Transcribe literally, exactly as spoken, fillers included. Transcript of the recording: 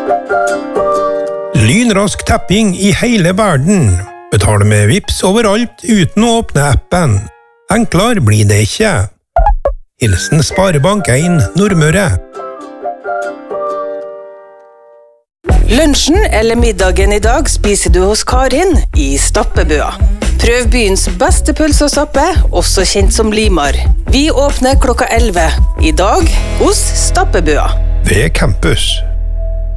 Lynrask tapping i hele verden. Betale med Vips overalt uten å åpne appen. Enklere blir det ikke. Hilsen Sparebank en Nordmøre. Lunsjen eller middagen i dag spiser du hos Karin i Stappebøa. Prøv byens beste pølse og stappe, også kjent som Limar. Vi åpner klokka elleve. I dag hos Stappebøa. Ved campus.